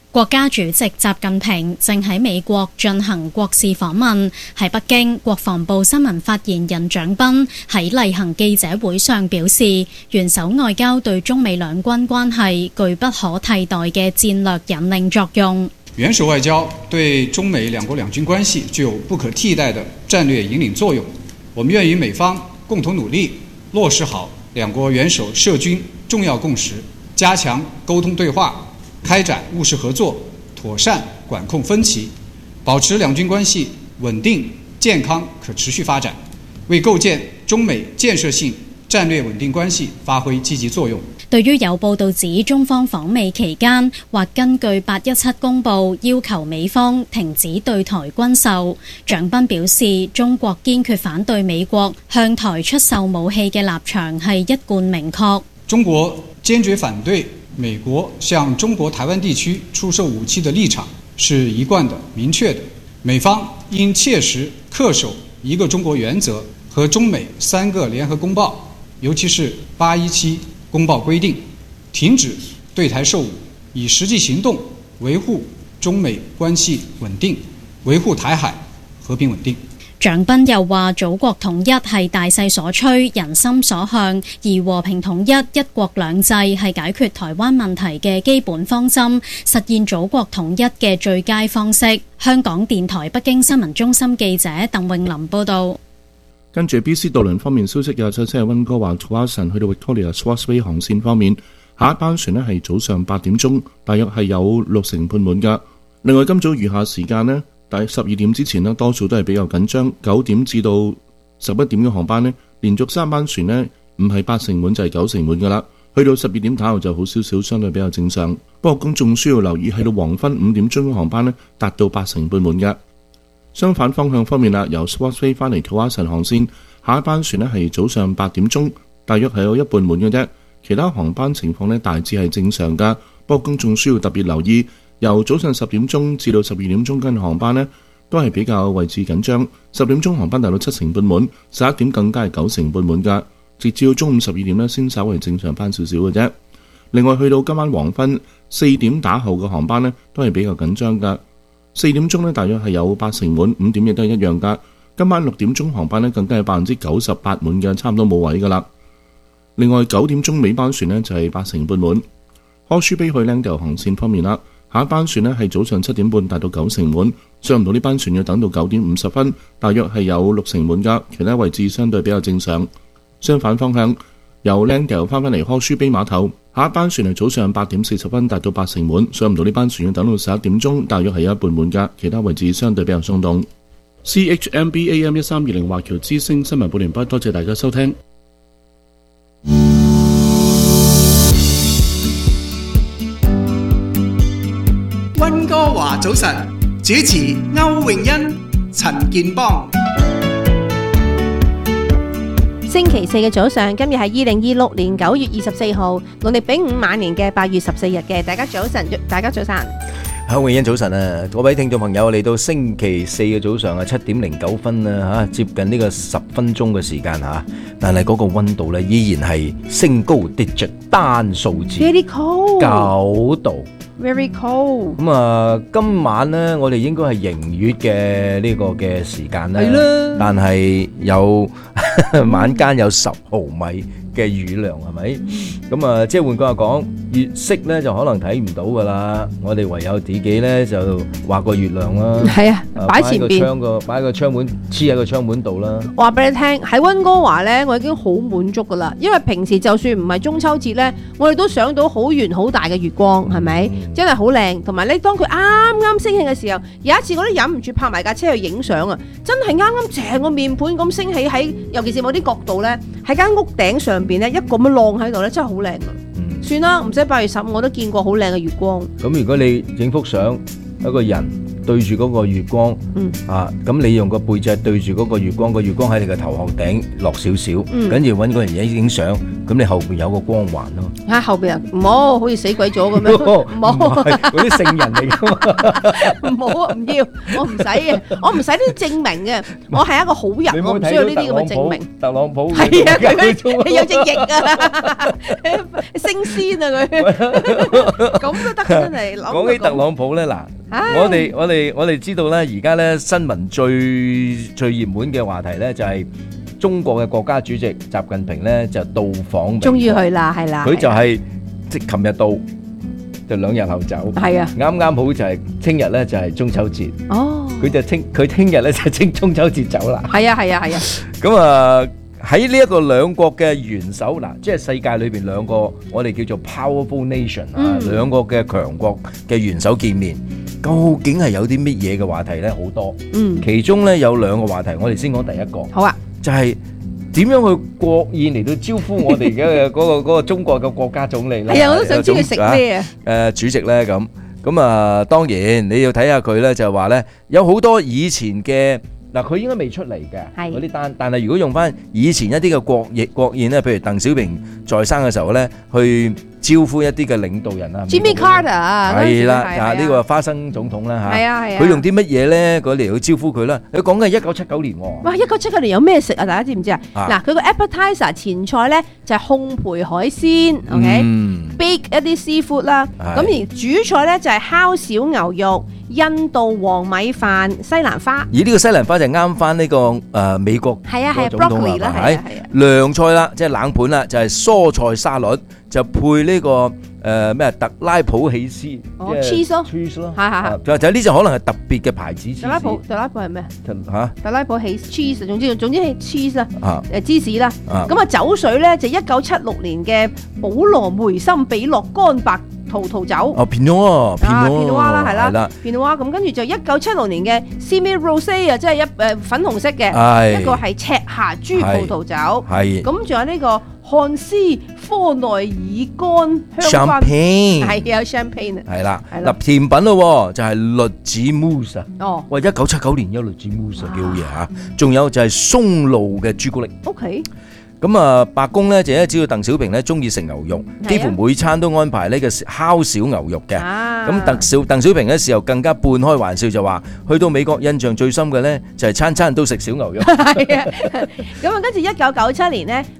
國家主席習近平正喺美國進行國事訪問。喺北京，國防部新聞發言人蔣斌喺例行記者會上表示，元首外交對中美兩軍關係具不可替代嘅戰略引領作用。 元首外交對中美兩國兩軍關係具有不可替代的戰略引領作用。我們願與美方共同努力，落實好兩國元首涉軍重要共識，加強溝通對話，開展務實合作，妥善管控分歧，保持兩軍關係穩定、健康、可持續發展，為構建中美建設性戰略穩定關係發揮積極作用。 對於有報道指中方訪美期間或根據817公報要求美方停止對台軍售，蔣斌表示，中國堅決反對美國向台出售武器嘅立場係一貫明確。 中國堅決反對美國向中國台灣地區出售武器的立場是一貫的、明確的。美方應切實恪守一個中國原則和中美3個聯合公報，尤其是817公報規定，停止對台售武，以實際行動維護中美關係穩定，維護台海和平穩定。 蔣斌又話，祖國統一係大勢所趨、人心所向，而和平統一、一國兩制係解決台灣問題嘅基本方針，實現祖國統一嘅最佳方式。香港電台北京新聞中心記者鄧詠琳報道。 跟住 BC 渡輪方面消息，有車係溫哥華 Tsawwassen 去到 Victoria Crossway 航線方面，下一班船呢係早上8點鐘，大約係有6成半滿㗎。另外今早餘下時間呢，大約12點之前呢，多數都係比較緊張，9點至到11點嘅航班呢，連續3班船呢唔係8成滿就係9成滿㗎啦。去到12點打後就好少少，相對比較正常。不過公眾需要留意，去到黃昏5點鐘嘅航班呢，達到8成半滿㗎。相反方向方面啦，由 Swansea 翻嚟 Tsawwassen 航線，下一班船呢係早上8點鐘，大約係有一半滿嘅啫。其他航班情況呢大致係正常㗎，不過公眾需要特別留意，由早上10點鐘至到12點鐘間航班呢都係比較位置緊張。10點鐘航班達到7成半滿，11點更加係9成半滿㗎。直至到中午12點呢先稍為正常翻少少嘅啫。另外去到今晚黃昏4點打後嘅航班呢都係比較緊張㗎。4點鐘呢大約係有8成滿，5點亦都係一樣㗎。今晚6點鐘航班呢更加係98%滿嘅，差唔多冇位㗎啦。另外9點鐘尾班船呢就係8成半滿。柯舒比去 Langdale 航線方面啦，下一班船呢係早上7點半達到9成滿，上唔到呢班船要等到9點50分，大約係有6成滿㗎。其他位置相對比較正常。相反方向，由 Langdale 翻返嚟柯舒比碼頭，下一班船係早上8點40分達到8成滿，上唔到呢班船要等到11點鐘，大約係有一半滿㗎。其他位置相對比較鬆動。CHMB AM 1320華僑之聲新聞報完畢，多謝大家收聽。 溫哥華早晨，主持歐詠欣、陳健邦。 星期四嘅早上，今日係2026年9月24號，農曆丙午晚年嘅8月14日嘅。大家早晨，大家早晨。 歐詠欣早晨啊！各位聽眾朋友，嚟到星期四嘅早上啊，7點09分啊，接近呢個10分鐘嘅時間嚇，但係嗰個溫度咧依然係升高digit單數字 Very cold 9度。 Very cold。 咁啊，今晚咧，我哋應該係迎月嘅呢個嘅時間咧， 係啦， 但係有晚間有10毫米嘅雨量，係咪？咁啊，即係換句話講，月色咧就可能睇唔到噶啦。我哋唯有自己咧就畫個月亮啦。 係啊，擺前邊， 擺個窗門，黐喺個窗門度啦。 話俾你聽，喺溫哥華咧，我已經好滿足噶啦。因為平時就算唔係中秋節咧，我哋都賞到好圓好大嘅月光，係咪？真係好靚。同埋咧，當佢啱啱升起嘅時候，有一次我都忍唔住泊埋架車去影相啊！真係啱啱成個面盤咁升起喺，尤其是某啲角度咧，喺間屋頂上邊咧一個咁樣浪喺度咧，真係好靚啊！算啦，唔使8月15，我都見過好靚嘅月光。 咁如果你影幅相，一個人對住嗰個月光，咁你用個背脊對住嗰個月光，個月光喺你嘅頭殼頂落少少，跟住揾個人影相， 咁你後邊有個光環咯。 嚇後邊啊，唔好好似死鬼咗咁樣，唔好嗰啲聖人嚟㗎嘛。 唔好啊，唔要，我唔使嘅，我唔使呢啲證明嘅，我係一個好人，我唔需要呢啲咁嘅證明。 特朗普係啊，佢有隻翼啊，升仙啊佢，咁都得真係。 講起特朗普咧，嗱，我哋知道咧，而家咧新聞最熱門嘅話題咧就係中國嘅國家主席習近平咧就到訪。 終於去啦，係啦。 佢就係即琴日到，就2日後走。係啊，啱啱好就係聽日咧就係中秋節。哦，佢聽日咧就中秋節走啦。係啊。咁啊喺呢一個兩國嘅元首嗱，即係世界裏邊兩個我哋叫做 powerful nation 啊，兩個嘅強國嘅元首見面，究竟係有啲乜嘢嘅話題咧？好多。其中咧有2個話題，我哋先講第一個。好啊，就係點樣去國宴嚟到招呼我哋嘅嗰個中國嘅國家總理咧？係啊，我都想知佢食咩啊？主席咧咁啊，當然你要睇下佢咧，就係話咧有好多以前嘅。嗱，佢應該未出嚟嘅嗰啲單，但係如果用翻以前一啲嘅國宴咧，譬如鄧小平在生嘅時候咧，去招呼一啲嘅領導人啊 ，Jimmy Carter 係啦，呢個花生總統啦嚇， 係啊， 佢用啲乜嘢咧？佢嚟去招呼佢啦。佢講緊係1979年喎。 哇！1979年有咩食啊？大家知唔知啊？嗱，佢個 appetizer 前菜咧就係烘焙海鮮 ，OK，bake 一啲 seafood 啦。咁而主菜咧就係烤小牛肉、印度黃米飯、西蘭花。 而呢個西蘭花就啱翻呢個美國總統啦，係啊。涼菜啦，即係冷盤啦，就係蔬菜沙律，就配呢個咩特拉普起司，cheese 咯，係就呢隻可能係特別嘅牌子。特拉普係咩？特拉普起 cheese， 總之係 cheese 啊，芝士啦。咁啊酒水咧就1976年嘅保羅梅森比諾乾白葡萄酒。 哦，Pinot 啦，係啦，Pinot。咁跟住就1976年嘅 Simi Rosé 啊，即係粉紅色嘅，一個係赤霞珠葡萄酒。係。咁仲有呢個漢斯科內爾乾香檳，係有 champagne 係啦。嗱甜品咯，就係栗子 mousse 啊。哦，喂，1979年有栗子 mousse 幾好嘢嚇。仲有就係松露嘅朱古力。 OK。 咁啊，白宮咧就知道鄧小平咧中意食牛肉，幾乎每餐都安排呢個烤小牛肉嘅。咁鄧小平嘅時候更加半開玩笑就話，去到美國印象最深嘅咧就係餐餐都食小牛肉。 係啊，咁啊跟住1997年咧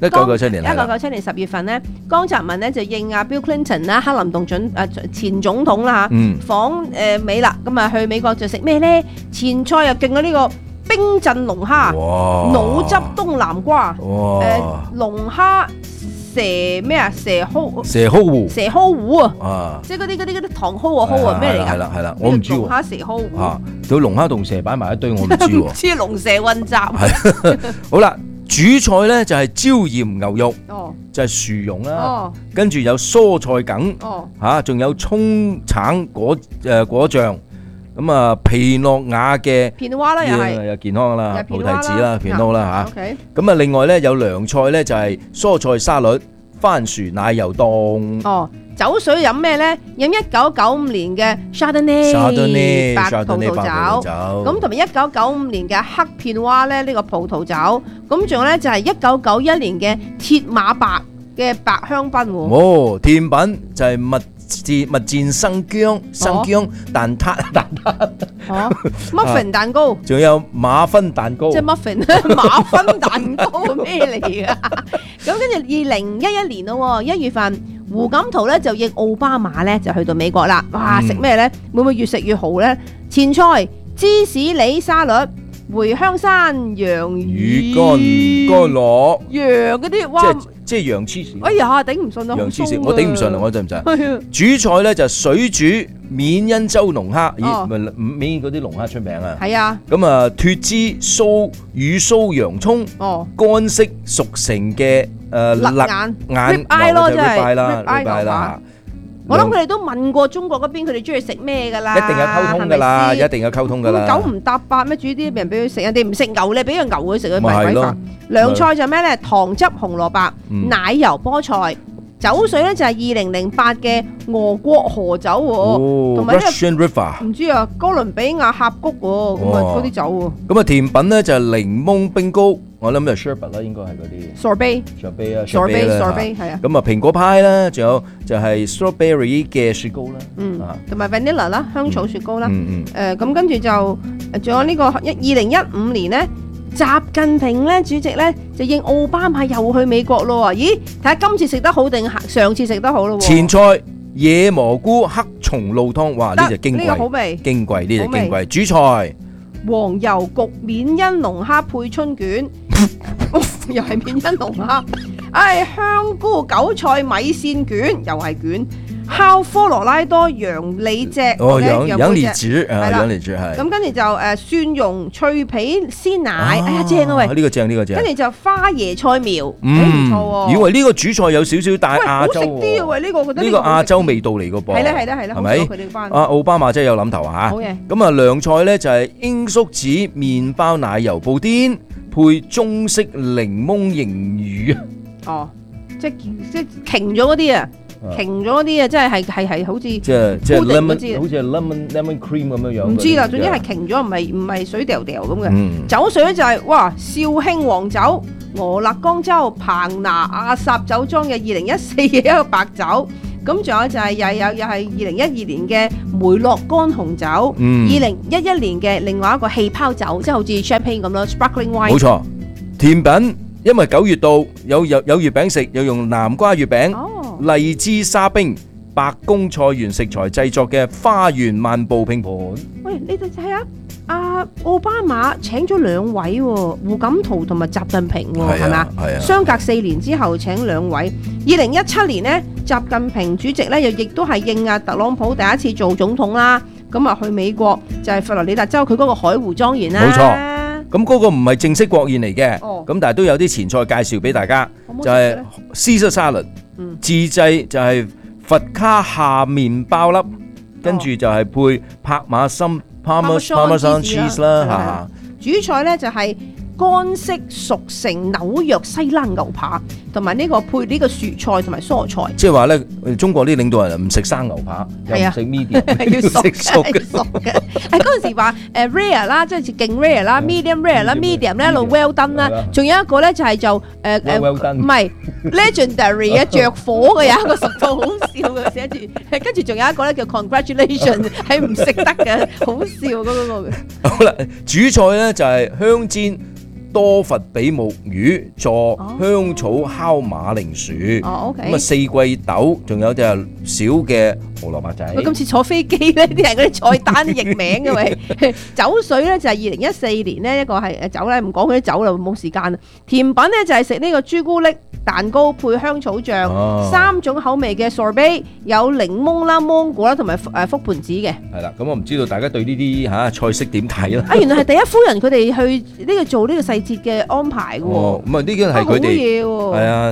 ，1997年10月份咧，江澤民咧就應阿 Bill Clinton 啦，克林頓前總統啦嚇，訪美啦，咁啊去美國就食咩咧？前菜又勁啊呢個。冰鎮龍蝦、腦汁冬南瓜、龍蝦蛇咩啊？蛇蒿糊啊！即係嗰啲糖蒿啊咩嚟㗎？ 係啦，我唔知喎。 龍蝦蛇蒿糊啊！ 佢龍蝦同蛇擺埋一堆，我唔知喎。 唔知龍蛇混雜。 係好啦，主菜咧就係椒鹽牛肉，就係薯蓉啦，跟住有蔬菜梗，仲有葱橙果醬。咁啊，皮諾亞嘅片蛙啦，又係有健康啦，菩提子啦，片撈啦嚇。咁啊，另外咧有涼菜咧就係蔬菜沙律、番薯奶油凍。 哦，酒水飲咩咧？飲1995年嘅 Chardonnay 白葡萄酒。咁同埋1995年嘅黑片蛙咧，呢個葡萄酒。咁仲有咧就係1991年嘅鐵馬白嘅白香檳喎。 哦，甜品就係蜜餞生薑蛋撻 ，muffin 蛋糕， 仲有馬芬蛋糕， 即係 muffin 馬芬蛋糕咩嚟㗎？咁跟住2011年咯，1月份胡錦濤咧就應奧巴馬咧就去到美國啦。哇！食咩咧？會唔會越食越好咧？前菜芝士梨沙律、茴香山洋魚乾螺， 羊嗰啲哇！ 即係羊黐線。 哎呀，頂唔順啊！ 羊黐線，我頂唔順啦，我真唔真。主菜咧就水煮緬因州龍蝦，咦？緬嗰啲龍蝦出名啊。係啊。咁啊，脫脂乳酥洋葱，乾式熟成嘅肋眼 ribeye 咯，真係 ribeye 啦。 我諗佢哋都問過中國嗰邊，佢哋中意食咩㗎啦？ 一定有溝通㗎啦，一定有溝通㗎啦。 九唔搭八咩？煮啲人俾佢食，人哋唔食牛，你俾個牛佢食佢咪鬼飯。涼菜就咩咧？糖汁紅蘿蔔、奶油菠菜、 酒水咧就係2008嘅俄國河酒喎，同埋呢 Russian River 唔知啊哥倫比亞峽谷喎，咁啊嗰啲酒喎。 咁啊甜品咧就係檸檬冰糕，我諗就 sherbet 啦，應該係嗰啲。 sorbet 啊 ，sorbet 係啊。 咁啊蘋果派啦，仲有就係 strawberry 嘅雪糕啦， 同埋 vanilla 啦，香草雪糕啦。咁跟住就仲有呢個2015年咧。習近平咧主席咧就應奧巴馬又去美國咯喎，咦？睇下今次食得好定上次食得好咯喎。 前菜野蘑菇黑松露湯，哇！呢隻矜貴， 呢個好味， 矜貴呢隻矜貴。主菜黃油焗緬因龍蝦配春卷，又係緬因龍蝦。香菇韭菜米線卷又係卷。烤科羅拉多羊里脊， 羊里脊啊，羊里脊係。 咁跟住就蒜蓉脆皮鮮奶，正啊喂！ 呢個正，呢個正。 跟住就花椰菜苗，唔錯喎。 以為呢個主菜有少少帶亞洲喎。 好食啲啊喂！呢個我覺得呢個亞洲味道嚟個噃。 係啦，係咪？ 奧巴馬真係有諗頭嚇。 好嘅。咁啊，涼菜咧就係罌粟子麵包奶油布甸，配中式檸檬凝魚啊。 哦，即係瓊咗嗰啲啊！瓊咗啲啊，真係好似即係 lemon， 好似 lemon cream 咁樣樣。 唔知啦，總之係瓊咗，唔係水掉掉咁嘅。酒水咧就係哇，紹興黃酒、俄勒岡州彭拿亞薩酒莊嘅2014嘅一個白酒。咁仲有就係又係2012年嘅梅洛乾紅酒，2011年嘅另外一個氣泡酒，即係好似 champagne 咁咯 ，sparkling wine。 冇錯，甜品因為9月到有月餅食，又用南瓜月餅。荔枝沙冰、白宮菜園食材製作嘅花園漫步拼盤。 喂，你哋睇下，阿奧巴馬請咗2位喎，胡錦濤同埋習近平喎，係咪啊？係啊。相隔4年之後請2位。2017年呢，習近平主席咧又亦都係應阿特朗普第一次做總統啦，咁啊去美國就係佛羅里達州佢嗰個海湖莊園啦。 冇錯。咁嗰個唔係正式國宴嚟嘅，咁但係都有啲前菜介紹俾大家，就係 Caesar salad。自製就係佛卡夏麵包粒，跟住就係配帕馬森 Parmesan cheese 啦嚇。 主菜咧就係乾式熟成紐約西冷牛扒，同埋呢個配呢個薯菜同埋蔬菜。 即係話咧，中國啲領導人唔食生牛扒，又唔食 medium， 要食熟嘅。 嗰陣時話rare 啦，即係勁 rare 啦 ，medium rare 啦 ，medium 咧一路 well done 啦，仲有一個咧就係就唔係 legendary 嘅着火嘅有一個熟到好笑嘅寫住，跟住仲有一個咧叫 congratulation 係唔食得嘅，好笑嗰個。 好啦，主菜咧就係香煎多佛比目魚助香草烤馬鈴薯，咁啊四季豆，仲有隻小嘅胡蘿蔔仔。 今次坐飛機咧，啲人嗰啲菜單譯名嘅喂，酒水咧就係2014年呢一個係酒咧，唔講佢啲酒啦，冇時間啦。甜品咧就係食呢個朱古力蛋糕配香草醬，3種口味嘅 sorbet， 有檸檬啦、芒果啦同埋覆盆子嘅。 係啦，咁我唔知道大家對呢啲菜式點睇啦。 原來係第一夫人佢哋去呢個做呢個細節嘅安排嘅喎。 咁啊呢啲係佢哋嘢喎。 係啊。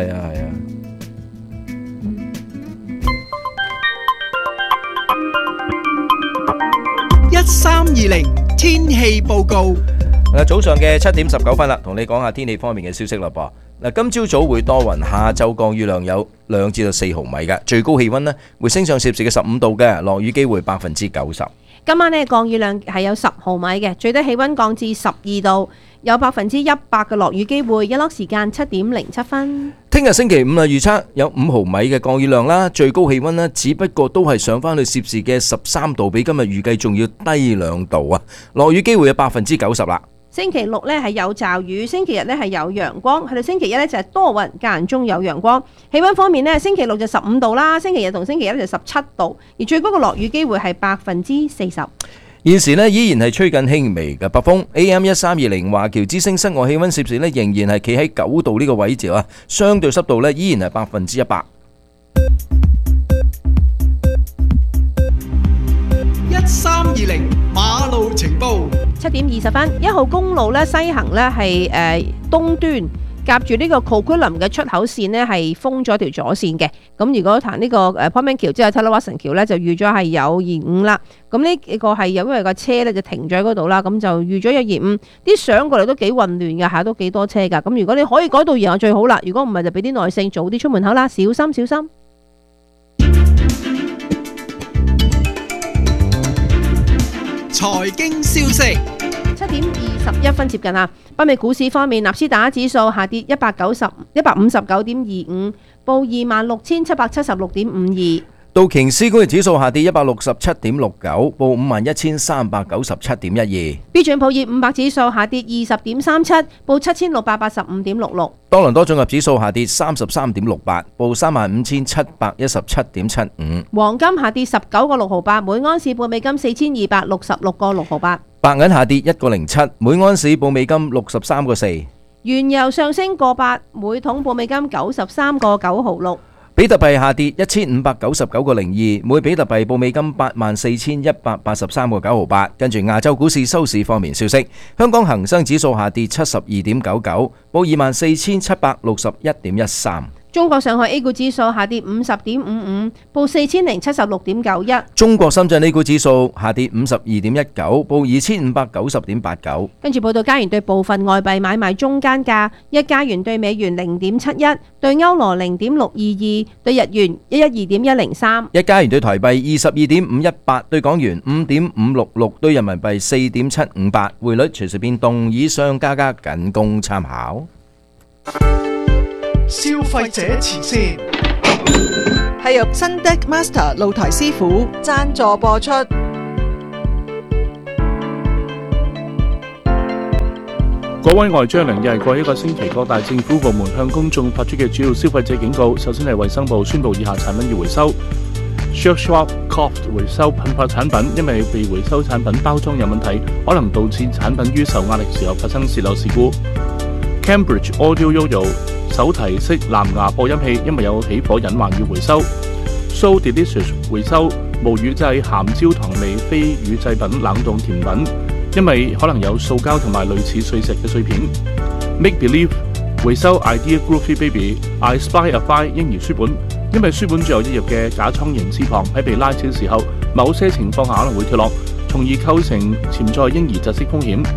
1320天氣報告。 早上嘅7點19分啦，同你講下天氣方面嘅消息啦噃。今朝早會多雲，下晝降雨量有2至4毫米嘅，最高氣溫呢會升上攝氏嘅15度嘅，落雨機會90%。 今晚呢降雨量係有10毫米嘅，最低氣溫降至12度，有100%嘅落雨機會，日落時間7點07分。 聽日星期5預測有5毫米嘅降雨量啦，最高氣溫呢只不過都係上翻去攝氏嘅13度，比今日預計仲要低2度啊，落雨機會有90%啦。 星期6呢係有驟雨，星期日呢係有陽光，去到星期一呢就係多雲間中有陽光。氣溫方面呢，星期6就15度啦，星期日同星期一就17度，而最高嘅落雨機會係40%。 現時呢依然係吹緊輕微嘅北風 ，AM 1320華僑之聲室外氣溫攝氏呢仍然係企喺9度呢個位置啊，相對濕度呢依然係100%。 1320馬路情報。 7點20分，1號公路咧西行咧係東端夾住呢個 Coquitlam 嘅出口線呢係封咗條左線嘅。咁如果行呢個Portman 橋之後 Tatler Watson 橋呢，就預咗係有延誤啦。咁呢個係因為個車呢就停咗喺嗰度啦，咁就預咗有延誤。啲相過嚟都幾混亂㗎，下都幾多車㗎。咁如果你可以改到延就最好啦，如果唔係就俾啲耐性，早啲出門口啦，小心小心。 財經消息 7:21接近啊！北美股市方面，納斯達克指數下跌159.25，報26,776.52。 道瓊斯工業指數下跌167.69，報51,397.12。 標準普爾500指數下跌20.37，報7,685.66。 多倫多綜合指數下跌33.68，報35,717.75。 黃金下跌19個6毫8，每安士報美金4,266個6毫8。 白銀下跌1個07，每安士報美金63個4。 原油上升個8，每桶報美金93個9毫6。 比特幣下跌1599個02，每比特幣報美金84,183個9毫8。跟住亞洲股市收市方面消息，香港恒生指數下跌72.99，報24,761.13。 中國上海 A 股指數下跌50.55，報4076.91。 中國深圳 A 股指數下跌52.19，報2590.89。 跟住報道加元對部分外幣買賣中間價：一加元對美元0.71，對歐羅0.622，對日元112.103。 一加元對台幣22.518，對港元5.566，對人民幣4.758。匯率隨時變動，以上價格僅供參考。 消費者前線係由 Sundeck Master 露台師傅贊助播出。 各位外將良日過一個星期，各大政府部門向公眾發出嘅主要消費者警告。首先係衛生部宣布以下產品要回收。Schwarzkopf 回收噴發產品，因為被回收產品包裝有問題，可能導致產品於受壓力時候發生洩漏事故。Cambridge Audio Yoyo 手提式藍牙播音器，因為有起火隱患要回收。So Delicious 回收無乳製鹹焦糖味非乳製品冷凍甜品，因為可能有塑膠同埋類似碎石嘅碎片。Make Believe 回收 Idea Groovy Baby I Spy a Fly 嬰兒書本，因為書本最後一頁嘅假倉形翅膀喺被拉扯嘅時候，某些情況下可能會脫落，從而構成潛在嬰兒窒息風險。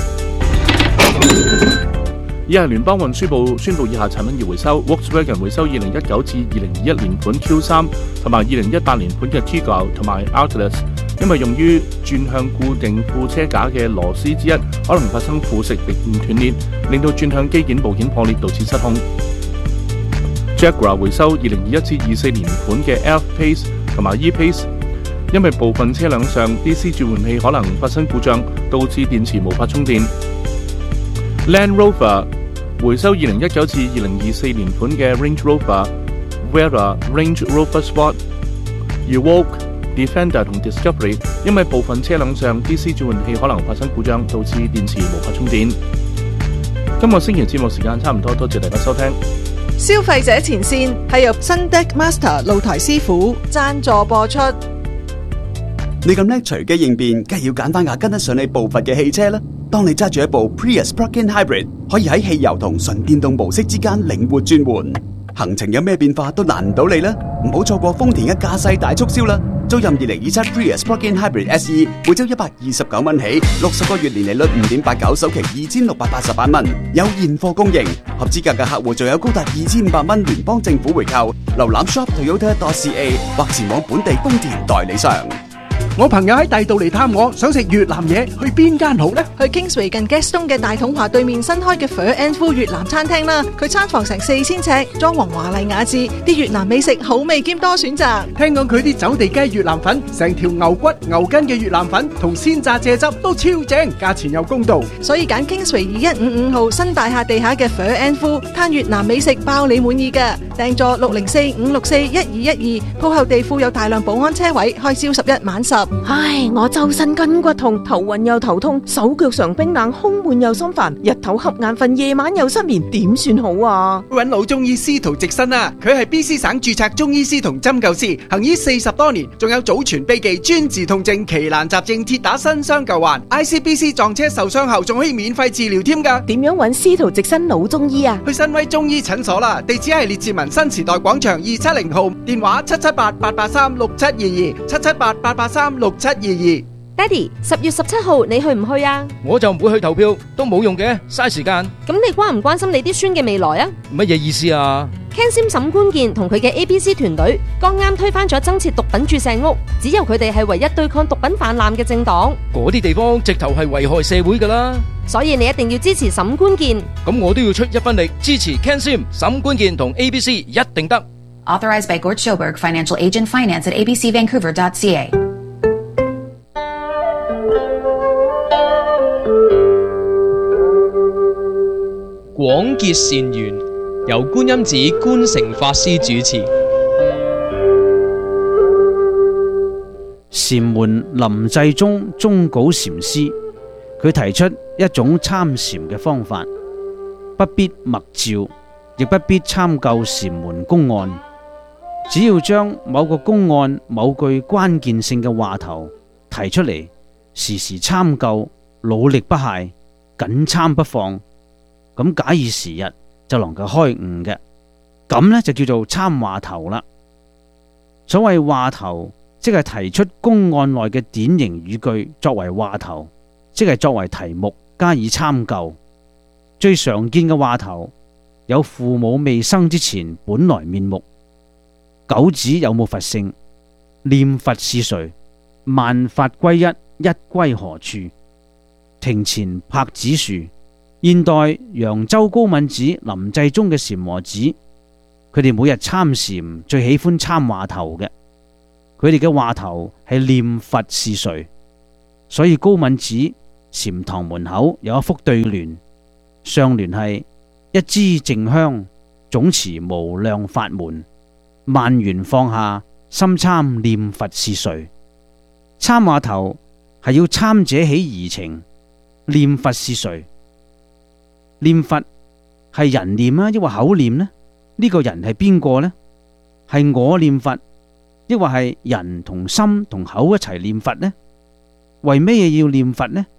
以下聯邦運輸部宣布以下產品要回收。Volkswagen 回收2019至2021年款 Q3 同埋2018年款嘅 Tiggo 同埋 Atlas， 因為用於轉向固定副車架嘅螺絲之一可能發生腐蝕力唔斷裂，令到轉向機件部件破裂，導致失控。Jaguar 回收2021至24年款嘅 F-Pace 同埋 E-Pace， 因為部分車輛上 DC 轉換器可能發生故障，導致電池無法充電。Land Rover 回收2019至2024年款嘅 Range Rover、Vera、Range Rover Sport、Evoque、Defender 同 Discovery， 因為部分車輛上 DC 轉換器可能發生故障，導致電池無法充電。今個星期節目時間差唔多，多謝大家收聽。 消費者前線係由 Sundeck Master 露台師傅贊助播出。 你咁叻隨機應變，梗係要揀翻架跟得上你步伐嘅汽車啦。當你揸住一部 Prius Plug-in Hybrid， 可以喺汽油同純電動模式之間靈活轉換，行程有咩變化都難唔到你啦！唔好錯過豐田嘅駕駛大促銷啦！租任2027 Prius Plug-in Hybrid SE， 每周129蚊起，60個月年利率 5.89， 首期2688蚊，有現貨供應。合資格嘅客戶仲有高達2500蚊聯邦政府回扣。瀏覽 shop.toyota.ca 或前往本地豐田代理商。 我朋友喺第度嚟探我，想食越南嘢，去邊間好呢？ 去 Kingsway 近 Gaston 嘅大統華對面新開嘅 Pho and Phu 越南餐廳啦。佢餐房成4000尺，裝潢華麗雅致，啲越南美食好味兼多選擇。 聽講佢啲走地雞越南粉，成條牛骨牛筋嘅越南粉同鮮榨蔗汁都超正，價錢又公道， 所以揀 Kingsway 2155號新大廈地下嘅 Pho and Phu， 攤越南美食包你滿意㗎。訂座604-564-1212，鋪後地庫有大量保安車位，開朝11晚10。 唉，我周身筋骨痛，頭暈又頭痛，手腳常冰冷，胸悶又心煩，日頭瞌眼瞓，夜晚又失眠，點算好啊？ 揾老中醫司徒直新啊，佢係 BC 省註冊中醫師同針灸師，行醫40多年，仲有祖傳秘技專治痛症、奇難雜症、鐵打新傷舊患。ICBC 撞車受傷後仲可以免費治療添㗎。 點樣揾司徒直新老中醫啊？ 去新威中醫診所啦，地址係列治文新時代廣場270號，電話778-883-6722，778-883-6722。 爹哋，10月17號你去唔去啊？ 我就唔會去投票，都冇用嘅，嘥時間。 咁你關唔關心你啲孫嘅未來啊？ 乜嘢意思啊 ？Ken Sim 沈官健同佢嘅 ABC 團隊剛啱推翻咗增設毒品注射屋，只有佢哋係唯一對抗毒品氾濫嘅政黨。 嗰啲地方直頭係危害社會噶啦， 所以你一定要支持沈官健。 咁我都要出一分力支持 Ken Sim 沈官健同 ABC， 一定得。 Authorized by Gort Schoberg, Financial Agent, Finance at abcvancouver.ca。 廣結善緣，由觀音寺觀誠法師主持。 禪門臨濟宗宗稿禪師，佢提出一種參禪嘅方法，不必默照，亦不必參究禪門公案，只要將某個公案某句關鍵性嘅話頭提出嚟，時時參究，努力不懈，緊參不放，咁假以時日就能夠開悟嘅，咁呢就叫做參話頭啦。所謂話頭，即係提出公案內嘅典型語句作為話頭，即係作為題目加以參究。最常見嘅話頭有父母未生之前本來面目，狗子有冇佛性，念佛是誰，萬法歸一，一歸何處，庭前柏子樹。現代揚州高敏寺臨濟宗嘅禪和子，佢哋每日參禪最喜歡參話頭嘅，佢哋嘅話頭係念佛是誰，所以高敏寺禪堂門口有一幅對聯，上聯係一支淨香，總持無量法門，萬緣放下，心參念佛是誰。參話頭係要參者起疑情，念佛是誰。念佛係人念啊，抑或口念呢？呢個人係邊個呢？係我念佛，抑或係人同心同口一齊念佛呢？為咩嘢要念佛呢？